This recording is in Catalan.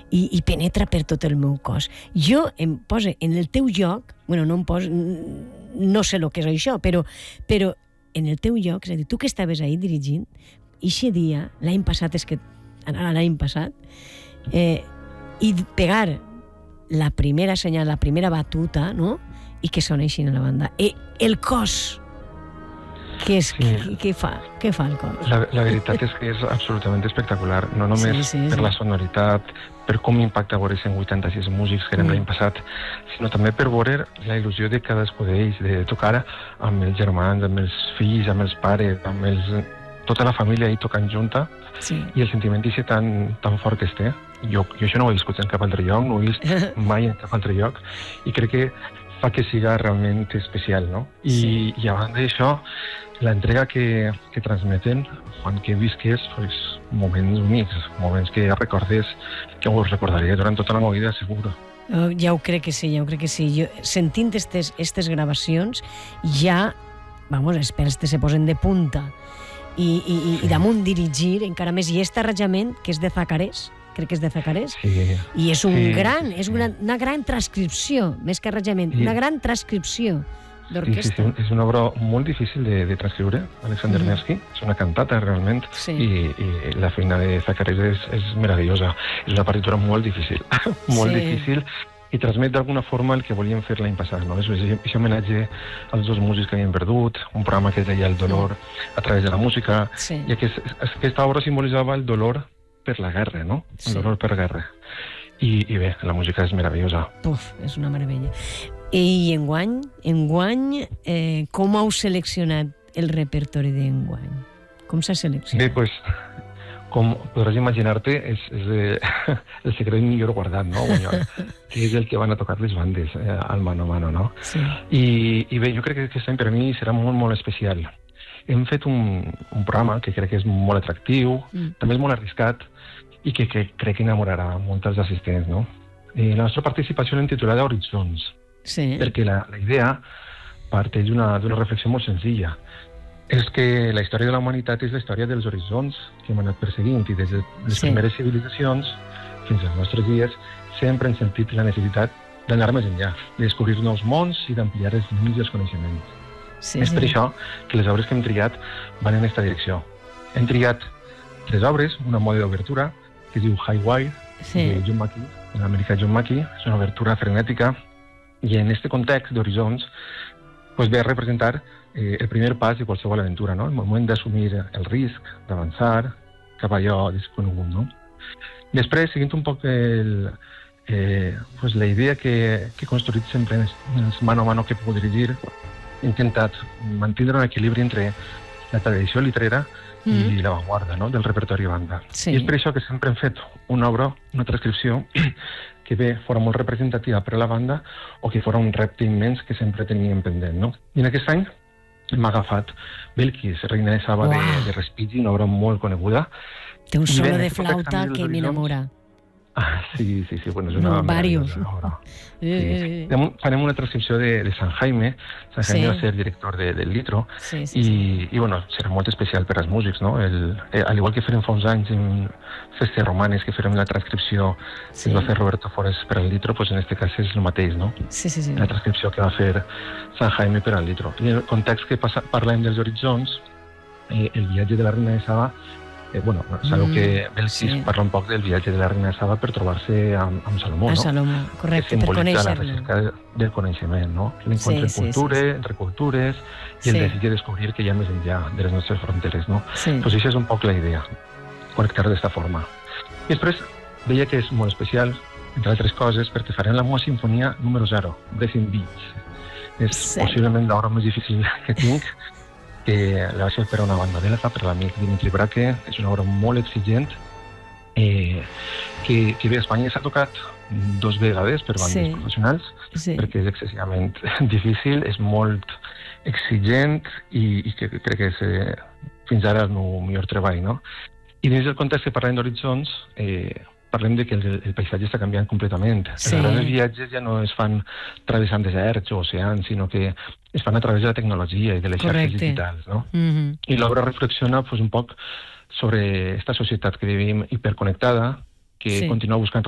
i penetra per tot el meu cos. Jo em poso en el teu lloc, bueno, no em poso, no sé el que és això, però en el teu lloc, és a dir, tu que estaves ahí dirigint, eixe dia, l'any passat, i pegar la primera senyal, la primera batuta, no?, i que soneixin a la banda. El cos, què fa el cos? La veritat és que és absolutament espectacular, no només per la sonoritat, per com impacta veure 186 músics que eren l'any passat, sinó també per veure la il·lusió de cadascú d'ells, de tocar amb els germans, amb els fills, amb els pares, amb tota la família ahí tocant junta, i el sentiment d'això tan fort que es té. Jo això no ho he viscut en cap altre lloc, no ho he vist mai en cap altre lloc, i crec que fa que siga realment especial, no? I a banda d'això, l'entrega que transmeten fan que visques moments únics, moments que recordes, que us recordaré durant tota la meva vida, segur. Ja ho crec que sí. Jo, sentint aquestes gravacions, ja, els pèls se posen de punta. I damunt dirigir encara més. I aquest arranjament, que és de Zacarés, crec que és de Zacarés, i és una gran transcripció, més que arranjament, una gran transcripció d'orquestra. Sí, és una obra molt difícil de transcriure, Alexander Nevsky, és una cantata realment, i la feina de Zacarés és meravellosa. És una partitura molt difícil, molt difícil, i transmet d'alguna forma el que volíem fer l'any passat, no? És aquest homenatge als dos músics que havien perdut, un programa que es deia El dolor a través de la música, i aquesta obra simbolitzava el dolor per la guerra, no? El dolor per guerra. I bé, la música és meravellosa. És una meravella. I enguany, com heu seleccionat el repertori d'enguany? Com s'ha seleccionat? Bé, doncs, com podràs imaginar-te, és el secret millor guardat, no? Que és el que van a tocar les bandes al mano a mano, no? I bé, jo crec que aquest any per a mi serà molt, molt especial. Hem fet un programa que crec que és molt atractiu, també és molt arriscat, i que crec que enamorarà molts dels assistents, no? La nostra participació l'hem titulada Horitzons, perquè la idea parteix d'una reflexió molt senzilla. És que la història de la humanitat és la història dels horitzons que hem anat perseguint, i des de les primeres civilitzacions fins als nostres dies sempre hem sentit la necessitat d'anar més enllà, de descobrir nous mons i d'ampliar els límits dels coneixements. És per això que les obres que hem triat van en aquesta direcció. Hem triat 3 obres, una mode d'obertura que es diu High Wire, de John Mackey, l'americà John Mackey. És una obertura frenètica, i en aquest context d'horitzons ve a representar el primer pas de qualsevol aventura, no? El moment d'assumir el risc, d'avançar cap a allò desconegut, no? Després, seguint un poc la idea que he construït sempre en els mano a mano que puc dirigir, he intentat mantenir un equilibri entre la tradició literària i l'avantguarda, no?, del repertori banda. I és per això que sempre hem fet una obra, una transcripció, que bé fora molt representativa per a la banda o que fora un repte immens que sempre teníem pendent, no? I en aquest any hem agafat Belkis, Reina de Saba de Respighi, una obra molt coneguda. Té un solo de flauta que m'enamora. Sí, bueno, és una meravellosa obra. Farem una transcripció de San Jaime. San Jaime va ser el director del Litro, i bueno, serà molt especial per als músics, no? Al igual que farem fa uns anys en Festes Romanes, que farem la transcripció que va fer Roberto Flores per al Litro, doncs en aquest cas és el mateix, no? La transcripció que va fer San Jaime per al Litro. I en el context que parlem dels horitzons, el viatge de la Reina de Saba, sabeu que Belkis parla un poc del viatge de la Reina de Saba per trobar-se amb Salomó, no? A Salomó, correcte, per conèixer-lo. La recerca del coneixement, no? L'encontre entre cultures i el desig de descobrir que hi ha més enllà de les nostres fronteres, no? Doncs això és un poc la idea, connectar d'esta forma. I després veia que és molt especial, entre altres coses, perquè farem la meva sinfonia número 0, Breathing Beats. És possiblement l'obra més difícil que tinc, que la vaig fer per una banda belga, per l'amic Dimitri Braque. És una obra molt exigent, que bé, a Espanya s'ha tocat 2 vegades per bandes professionals, perquè és excessivament difícil, és molt exigent, i que crec que és fins ara el meu millor treball, no? I dins del context que parlem d'horitzons, parlem de que el paisatge està canviant completament. Els grans viatges ja no es fan travessant deserts o oceans, sinó que es fan a través de la tecnologia i de les xarxes digitals, no? I l'obra reflexiona un poc sobre aquesta societat que vivim hiperconnectada, que continua buscant